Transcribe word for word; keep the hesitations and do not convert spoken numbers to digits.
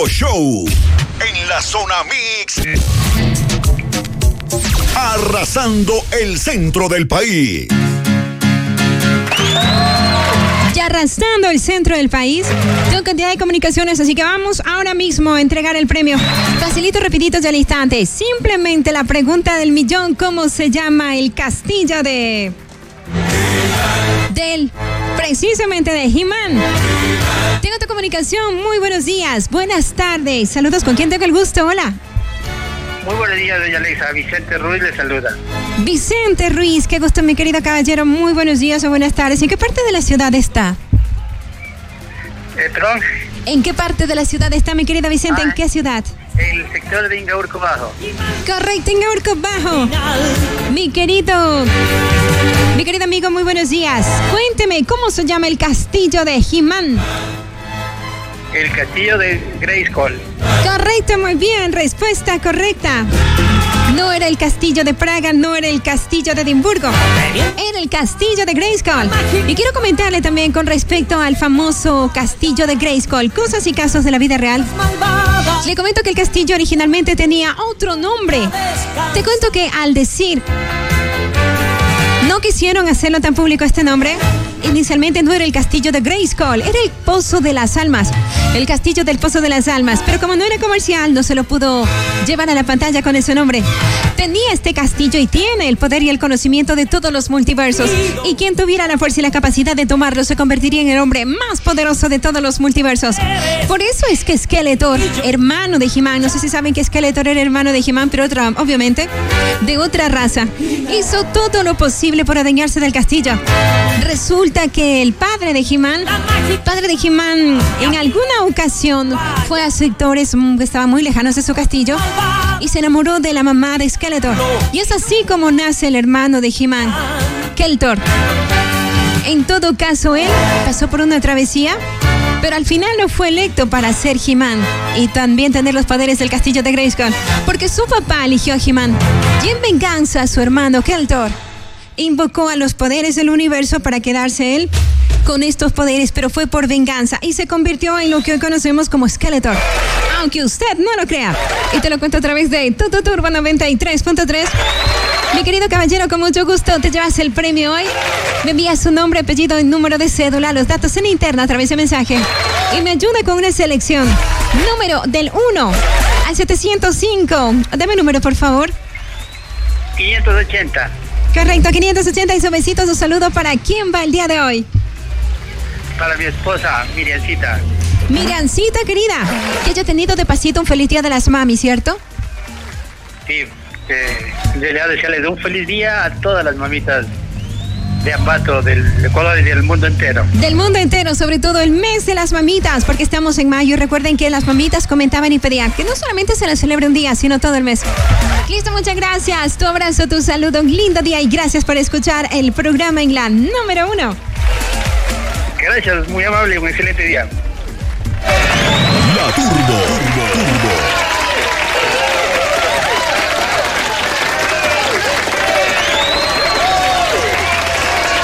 Show en la zona mix, arrasando el centro del país. Ya arrasando el centro del país. Tengo cantidad de comunicaciones, así que vamos ahora mismo a entregar el premio. Facilito, rapidito, ya al instante. Simplemente la pregunta del millón: ¿cómo se llama el castillo de... del... precisamente de He-Man? Tengo tu comunicación. Muy buenos días, buenas tardes. Saludos, ¿con quién tengo el gusto? Hola. Muy buenos días, doña Alexa. Vicente Ruiz le saluda. Vicente Ruiz, qué gusto, mi querido caballero. Muy buenos días o buenas tardes. ¿En qué parte de la ciudad está? Eh, ¿Perdón? ¿En qué parte de la ciudad está, mi querido Vicente? Ah, ¿En qué ciudad? El sector de Ingaurco Bajo. Correcto, Ingaurco Bajo. Mi querido, mi querido amigo, muy buenos días. Cuénteme, ¿cómo se llama el castillo de He-Man? El castillo de Grayskull. Correcto, muy bien, respuesta correcta. No era el castillo de Praga, no era el castillo de Edimburgo, era el castillo de Grayskull. Y quiero comentarle también con respecto al famoso castillo de Grayskull, cosas y casos de la vida real. Le comento que el castillo originalmente tenía otro nombre. Te cuento que al decir... no quisieron hacerlo tan público este nombre. Inicialmente no era el castillo de Grayskull, era el Pozo de las Almas. El castillo del Pozo de las Almas. Pero como no era comercial, no se lo pudo llevar a la pantalla con ese nombre. Tenía este castillo y tiene el poder y el conocimiento de todos los multiversos. Y quien tuviera la fuerza y la capacidad de tomarlo se convertiría en el hombre más poderoso de todos los multiversos. Por eso es que Skeletor, hermano de He-Man, no sé si saben que Skeletor era hermano de He-Man, pero otra, obviamente, de otra raza, hizo todo lo posible por adueñarse del castillo. Resulta que el padre de He-Man, padre de He-Man, en alguna ocasión fue a sectores que estaban muy lejanos de su castillo y se enamoró de la mamá de Skeletor. Y es así como nace el hermano de He-Man, Skeletor. En todo caso, él pasó por una travesía, pero al final no fue electo para ser He-Man y también tener los poderes del castillo de Grayskull, porque su papá eligió a He-Man. Y en venganza, su hermano Skeletor invocó a los poderes del universo para quedarse él con estos poderes, pero fue por venganza y se convirtió en lo que hoy conocemos como Skeletor, aunque usted no lo crea. Y te lo cuento a través de Tutu Turbo noventa y tres punto tres. Mi querido caballero, con mucho gusto te llevas el premio hoy. Me envías su nombre, apellido y número de cédula, los datos en interna a través de mensaje y me ayuda con una selección. Número del uno al setecientos cinco. Dame el número, por favor. quinientos ochenta. Correcto, quinientos ochenta. Y su besito, su saludo. ¿Para quién va el día de hoy? Para mi esposa, Miriancita. Miriancita, querida, que haya tenido de pasito un feliz día de las mami, ¿cierto? Sí, eh, le voy a desearles un feliz día a todas las mamitas de Ambato, del Ecuador y del mundo entero. Del mundo entero, sobre todo el mes de las mamitas, porque estamos en mayo y recuerden que las mamitas comentaban y pedían que no solamente se les celebre un día, sino todo el mes. Listo, muchas gracias. Tu abrazo, tu saludo, un lindo día y gracias por escuchar el programa en la número uno. Gracias, muy amable y un excelente día.